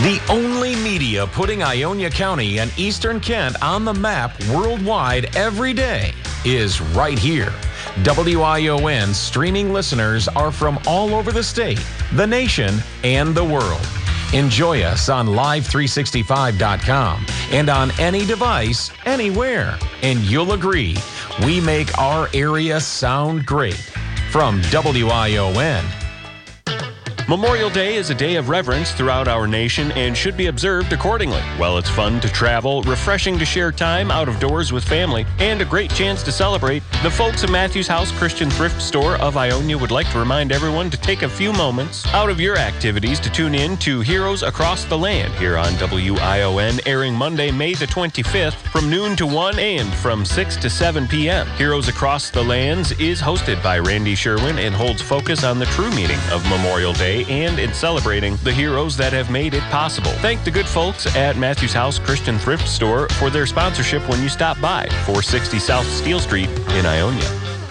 The only media putting Ionia County and Eastern Kent on the map worldwide every day is right here. WION streaming listeners are from all over the state, the nation, and the world. Enjoy us on live365.com and on any device, anywhere. And you'll agree, we make our area sound great. From WION. Memorial Day is a day of reverence throughout our nation and should be observed accordingly. While it's fun to travel, refreshing to share time out of doors with family, and a great chance to celebrate, the folks at Matthews House Christian Thrift Store of Ionia would like to remind everyone to take a few moments out of your activities to tune in to Heroes Across the Land here on WION, airing Monday, May the 25th from noon to 1 and from 6 to 7 p.m. Heroes Across the Lands is hosted by Randy Sherwin and holds focus on the true meaning of Memorial Day and in celebrating the heroes that have made it possible. Thank the good folks at Matthews House Christian Thrift Store for their sponsorship when you stop by 460 South Steel Street in Ionia.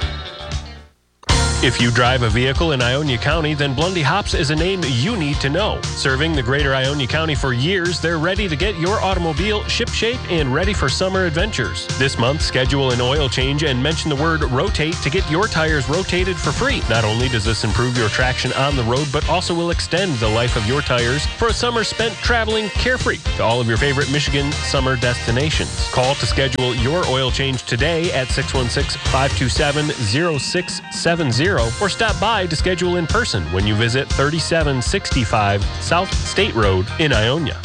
If you drive a vehicle in Ionia County, then Blundy Hops is a name you need to know. Serving the greater Ionia County for years, they're ready to get your automobile shipshape and ready for summer adventures. This month, schedule an oil change and mention the word rotate to get your tires rotated for free. Not only does this improve your traction on the road, but also will extend the life of your tires for a summer spent traveling carefree to all of your favorite Michigan summer destinations. Call to schedule your oil change today at 616-527-0670. Or stop by to schedule in person when you visit 3765 South State Road in Ionia.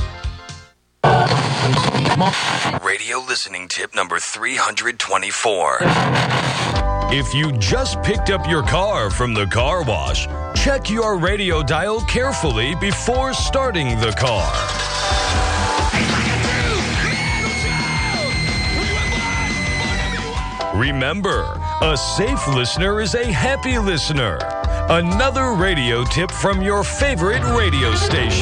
Radio listening tip number 324. If you just picked up your car from the car wash, check your radio dial carefully before starting the car. Remember, a safe listener is a happy listener. Another radio tip from your favorite radio station.